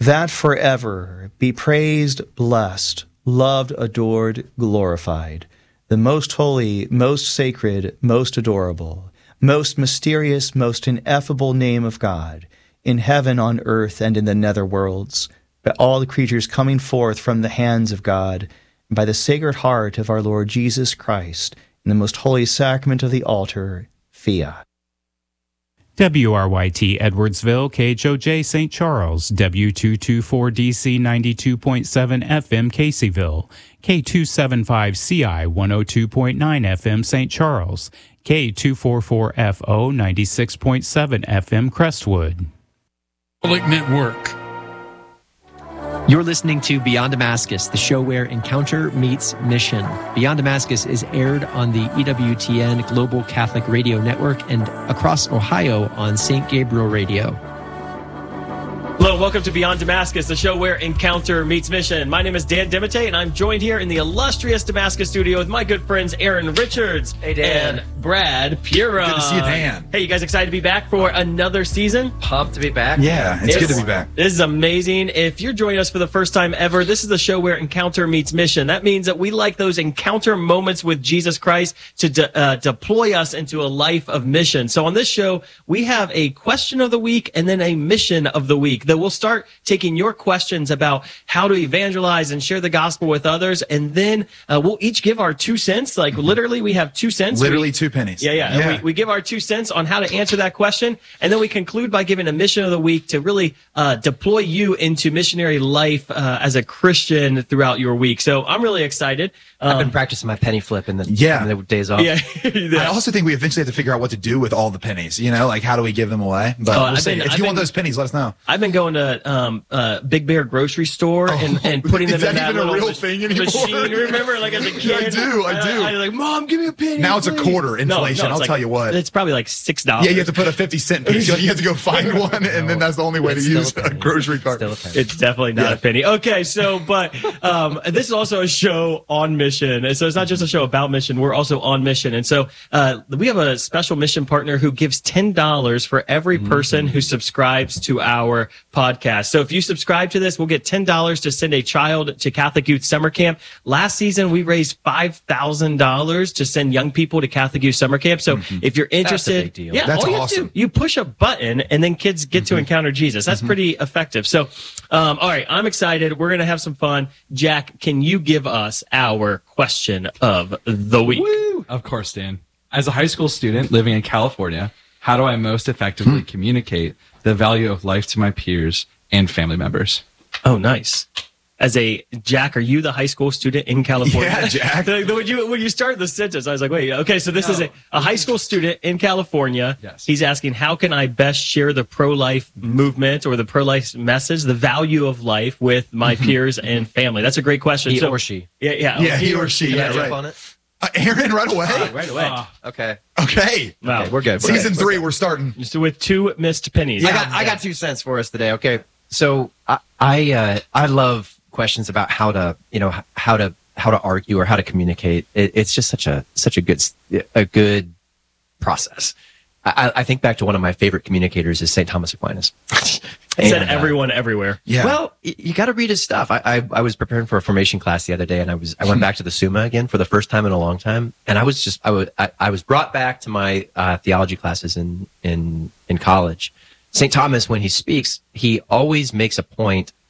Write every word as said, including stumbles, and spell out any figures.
that forever be praised, blessed, loved, adored, glorified, the most holy, most sacred, most adorable, most mysterious, most ineffable name of God, in heaven, on earth, and in the nether worlds, by all the creatures coming forth from the hands of God, and by the sacred heart of our Lord Jesus Christ, in the most holy sacrament of the altar, fiat. W R Y T Edwardsville, K H O J Saint Charles, W two twenty-four D C ninety-two point seven F M Caseyville, K two seventy-five C I one oh two point nine F M Saint Charles, K two forty-four F O ninety-six point seven F M Crestwood. Public Network. You're listening to Beyond Damascus, the show where encounter meets mission. Beyond Damascus is aired on the E W T N Global Catholic Radio Network and across Ohio on Saint Gabriel Radio. Hello, welcome to Beyond Damascus, the show where encounter meets mission. My name is Dan Dimite, and I'm joined here in the illustrious Damascus studio with my good friends Aaron Richards hey, Dan. and Brad Pura. Good to see you, Dan. Hey, you guys excited to be back for another season? Pumped to be back. Yeah, it's, it's good to be back. This is amazing. If you're joining us for the first time ever, this is the show where encounter meets mission. That means that we like those encounter moments with Jesus Christ to de- uh, deploy us into a life of mission. So on this show, we have a question of the week and then a mission of the week. That we'll start taking your questions about how to evangelize and share the gospel with others, and then uh, we'll each give our two cents. Like literally, we have two cents. Literally we, two pennies. Yeah, yeah. yeah. And we, we give our two cents on how to answer that question, and then we conclude by giving a mission of the week to really uh, deploy you into missionary life uh, as a Christian throughout your week. So I'm really excited. Um, I've been practicing my penny flip in the, yeah. in the days off. Yeah. I also think we eventually have to figure out what to do with all the pennies. You know, like how do we give them away? But Oh, we'll I've see. been- if I've you been- want those pennies, let us know. I've been going to um, uh, Big Bear grocery store and, and putting Is them in that that even a little real mach- thing anymore? machine. Remember, like as a Yeah, I kid, do, I do. I, like, Mom, give me a penny. Now it's a please." quarter No, no, inflation. it's I'll like- tell you what. It's probably like six dollars. Yeah, you have to put a fifty cent piece. You have to go find one, and then that's the only way It's to still use a a penny. grocery cart. Still a penny. It's definitely not Yeah. a penny. Okay, so, but um, this is also a show on mission. And so it's not just a show about mission. We're also on mission. And so uh, we have a special mission partner who gives ten dollars for every person who subscribes to our podcast. So if you subscribe to this, we'll get ten dollars to send a child to Catholic Youth Summer Camp. Last season, we raised five thousand dollars to send young people to Catholic Youth Summer Camp. So if you're interested, big deal. yeah, That's all you have to do- awesome. you push a button and then kids get to encounter Jesus. That's pretty effective. So, um, all right, I'm excited. We're going to have some fun. Jack, can you give us our question of the week? Woo! Of course, Dan. As a high school student living in California, how do I most effectively communicate the value of life to my peers and family members? Oh, nice. As a Jack, are you the high school student in California? Yeah, Jack. Like, when you when you started the sentence, I was like, wait, okay, so this No. is a, a high school student in California. Yes. He's asking, how can I best share the pro-life movement or the pro-life message, the value of life with my peers and family? That's a great question. He So- or she. Yeah, yeah. Yeah, he or she. Can I Yeah, jump right. on it? Uh, Aaron, right away. Right away. Uh, Okay. Okay. Wow. Okay, we're good. We're Season good. three, we're starting. So with two missed pennies. I got I got two cents for us today. Okay, so I I, uh, I love questions about how to you know h- how to how to argue or how to communicate. It, it's just such a such a good s- a good process. I, I think back to one of my favorite communicators is Saint Thomas Aquinas. He said And, uh, everyone everywhere. Yeah. Well, y- you got to read his stuff. I, I I was preparing for a formation class the other day, and I was I went back to the Summa again for the first time in a long time, and I was just I was I, I was brought back to my uh, theology classes in in in college. Saint Thomas, when he speaks, he always makes a point